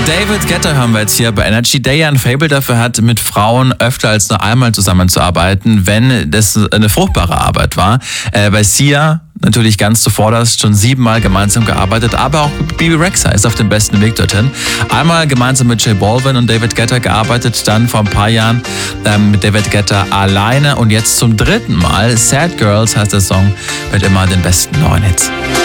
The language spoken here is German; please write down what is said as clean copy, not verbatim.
David Guetta hören wir jetzt hier bei Energy, der ja ein Faible dafür hat, mit Frauen öfter als nur einmal zusammenzuarbeiten, wenn das eine fruchtbare Arbeit war. Bei Sia natürlich ganz zuvorderst schon 7-mal gemeinsam gearbeitet, aber auch Bebe Rexha ist auf dem besten Weg dorthin. Einmal gemeinsam mit J Balvin und David Guetta gearbeitet, dann vor ein paar Jahren mit David Guetta alleine und jetzt zum 3. Mal. Sad Girls heißt der Song mit immer den besten neuen Hits.